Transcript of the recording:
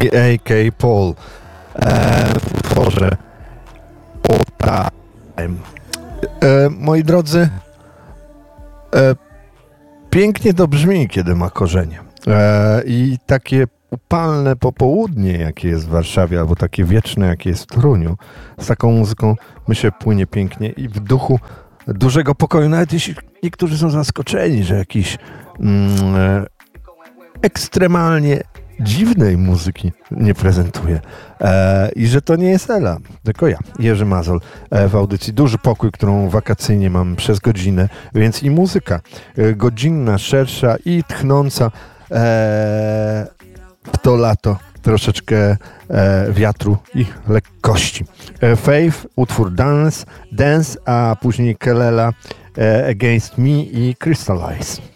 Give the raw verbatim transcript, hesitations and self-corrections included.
a k a. Paul e, w utworze All Time. E, moi drodzy, e, pięknie to brzmi, kiedy ma korzenie. E, I takie upalne popołudnie, jakie jest w Warszawie, albo takie wieczne, jakie jest w Toruniu, z taką muzyką, myślę, płynie pięknie i w duchu dużego pokoju, nawet jeśli niektórzy są zaskoczeni, że jakiś mm, e, ekstremalnie dziwnej muzyki nie prezentuje e, i że to nie jest Ela, tylko ja, Jerzy Mazol, e, w audycji Duży Pokój, którą wakacyjnie mam przez godzinę, więc i muzyka e, godzinna, szersza i tchnąca e, w to lato troszeczkę e, wiatru i lekkości. E, Faith, utwór Dance, Dance, a później Kelela e, Against Me i Crystallize.